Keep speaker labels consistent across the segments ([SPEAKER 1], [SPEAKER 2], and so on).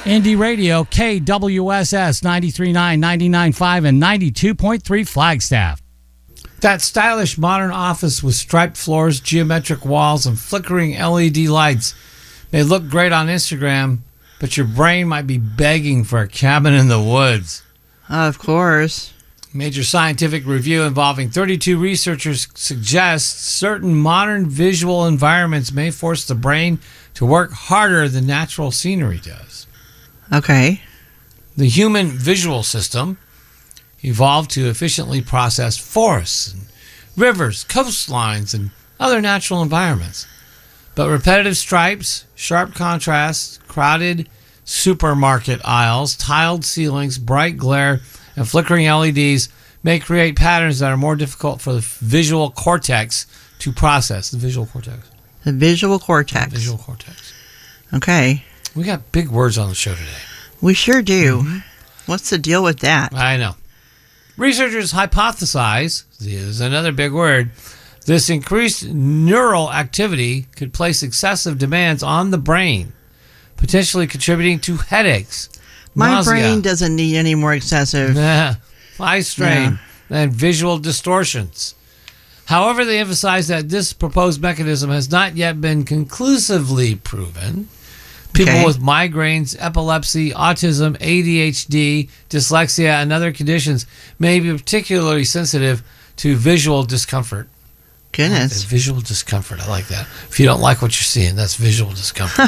[SPEAKER 1] Indie Radio, KWSS 93.9, 99.5, and 92.3 Flagstaff. That stylish modern office with striped floors, geometric walls, and flickering LED lights may look great on Instagram, but your brain might be begging for a cabin in the woods.
[SPEAKER 2] Of course.
[SPEAKER 1] Major scientific review involving 32 researchers suggests certain modern visual environments may force the brain to work harder than natural scenery does.
[SPEAKER 2] Okay.
[SPEAKER 1] The human visual system evolved to efficiently process forests, and rivers, coastlines, and other natural environments. But repetitive stripes, sharp contrasts, crowded supermarket aisles, tiled ceilings, bright glare, and flickering LEDs may create patterns that are more difficult for the visual cortex to process. The visual cortex.
[SPEAKER 2] The visual cortex.
[SPEAKER 1] The visual cortex.
[SPEAKER 2] Okay.
[SPEAKER 1] We got big words on the show today.
[SPEAKER 2] We sure do. What's the deal with that?
[SPEAKER 1] I know. Researchers hypothesize, is another big word, this increased neural activity could place excessive demands on the brain, potentially contributing to headaches,
[SPEAKER 2] My
[SPEAKER 1] nausea,
[SPEAKER 2] brain doesn't need any more excessive.
[SPEAKER 1] eye strain, and visual distortions. However, they emphasize that this proposed mechanism has not yet been conclusively proven. People with migraines, epilepsy, autism, ADHD, dyslexia, and other conditions may be particularly sensitive to visual discomfort.
[SPEAKER 2] Goodness.
[SPEAKER 1] Visual discomfort. I like that. If you don't like what you're seeing, that's visual discomfort.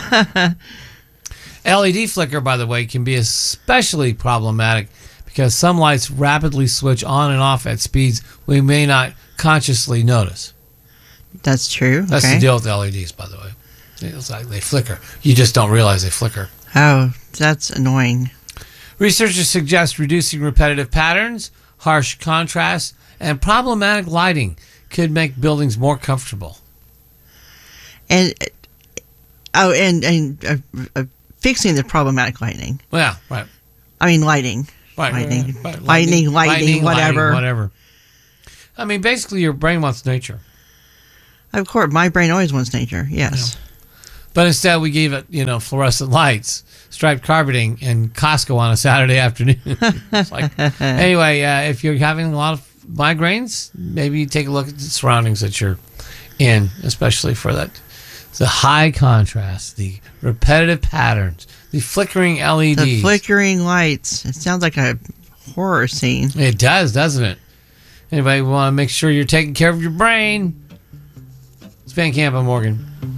[SPEAKER 1] LED flicker, by the way, can be especially problematic because some lights rapidly switch on and off at speeds we may not consciously notice.
[SPEAKER 2] That's true.
[SPEAKER 1] That's the deal with LEDs, by the way. It's like they flicker. You just don't realize they flicker.
[SPEAKER 2] Oh, that's annoying.
[SPEAKER 1] Researchers suggest reducing repetitive patterns, harsh contrast, and problematic lighting could make buildings more comfortable.
[SPEAKER 2] And fixing the problematic lighting.
[SPEAKER 1] Yeah, right.
[SPEAKER 2] I mean, lighting.
[SPEAKER 1] Right.
[SPEAKER 2] Lightning,
[SPEAKER 1] whatever. I mean, basically, your brain wants nature.
[SPEAKER 2] Of course, my brain always wants nature, yes.
[SPEAKER 1] Yeah. But instead, we gave it, fluorescent lights, striped carpeting, and Costco on a Saturday afternoon. Anyway, if you're having a lot of migraines, maybe take a look at the surroundings that you're in, especially for that. The high contrast, the repetitive patterns, the flickering LEDs.
[SPEAKER 2] The flickering lights. It sounds like a horror scene.
[SPEAKER 1] It does, doesn't it? Anyway, we want to make sure you're taking care of your brain. It's Van Camp and Morgan.